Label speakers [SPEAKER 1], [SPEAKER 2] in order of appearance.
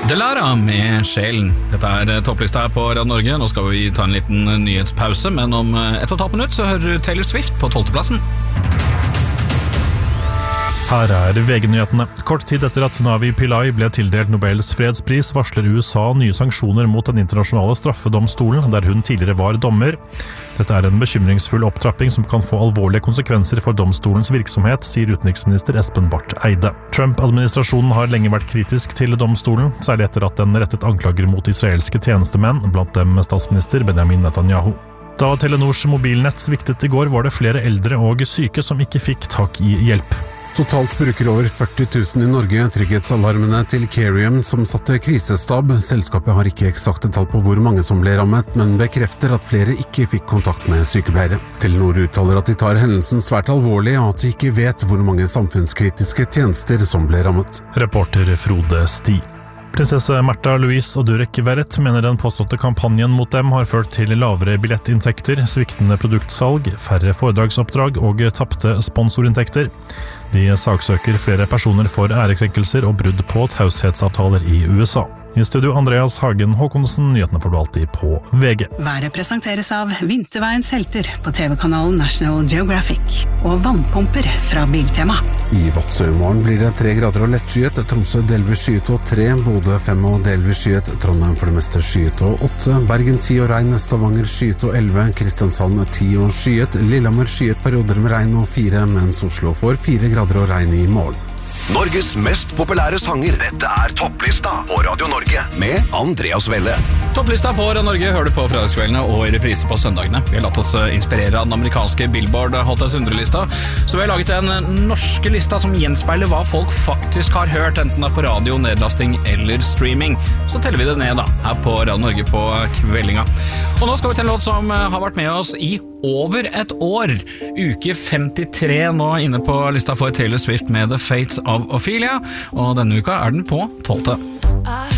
[SPEAKER 1] Delara med sjelen. Dette topplista på Radio Norge. Nå skal vi ta en liten nyhetspause, men om 1,5 minutter så hører du Taylor Swift på 12. plassen.
[SPEAKER 2] Her VG-nyhetene. Kort tid etter at Navi Pillay ble tildelt Nobels fredspris, varsler USA nye sanksjoner mot den internasjonale straffedomstolen, der hun tidligere var dommer. Dette en bekymringsfull opptrapping som kan få alvorlige konsekvenser for domstolens virksomhet, sier utenriksminister Espen Barth Eide. Trump-administrasjonen har lenge vært kritisk til domstolen, særlig etter at den rettet anklager mot israelske tjenestemenn, blant dem statsminister Benjamin Netanyahu. Da Telenors mobilnett sviktet i går, var det flere eldre og syke som ikke fikk tak i hjelp.
[SPEAKER 3] Totalt bruker over 40 000 i Norge trygghetsalarmene til Carium, som satte krisestab. Selskapet har ikke eksakte tall på hvor mange som ble rammet, men bekrefter at flere ikke fikk kontakt med sykepleiere. Telenor uttaler at de tar hendelsen svært alvorlig, og at de ikke vet hvor mange samfunnskritiske tjenester som ble rammet.
[SPEAKER 2] Reporter Frode Sti. Prinsesse Märtha Louise og Durek Verrett mener den påståtte kampanjen mot dem har ført til lavere billettinntekter, sviktende produktsalg, færre foredragsoppdrag og tapte sponsorinntekter. De saksøker flere personer for ærekrenkelser og brudd på taushetsavtaler i USA. I studio Andreas Hagen Håkonsen, nyhetene får du alltid på VG.
[SPEAKER 4] Været presenteres av Vinterveiens helter på TV-kanalen National Geographic og vannpumper fra Biltema.
[SPEAKER 3] I Vadsø i morgen blir det 3 grader og lettskyet, Tromsø delvis skyet og 3, Bodø 5 og delvis skyet, Trondheim for det meste skyet og 8, Bergen 10 og regn, Stavanger skyet og 11, Kristiansand 10 og skyet, Lillehammer skyet perioder med regn og 4, mens Oslo får 4 grader og regn i morgen.
[SPEAKER 5] Norges mest populære sanger. Dette topplista på Radio Norge med Andreas Welle.
[SPEAKER 1] Topplista på Radio Norge hører du på fredagskveldene og i reprise på søndagene. Vi har latt oss inspirere av den amerikanske Billboard Hot 100-lista, så vi har laget en norske lista som gjenspeiler hva folk faktisk har hørt, enten på radio, nedlasting eller streaming. Så teller vi det ned da, her på Radio Norge på kveldinga. Og nå skal vi til en låt som har vært med oss i over et år. Uke 53 nå inne på lista for Taylor Swift med The Fate of Ophelia, og denne uka den på 12.